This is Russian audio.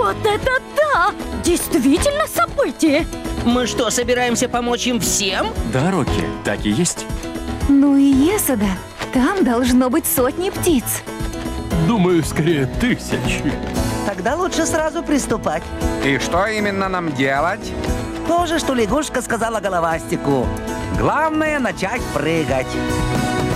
Вот это да! Действительно событие! Мы что, собираемся помочь им всем? Да, Рокки, так и есть. Ну и Есада. Там должно быть сотни птиц. Думаю, скорее 1000. Тогда лучше сразу приступать. И что именно нам делать? То же, что лягушка сказала головастику. Главное начать прыгать.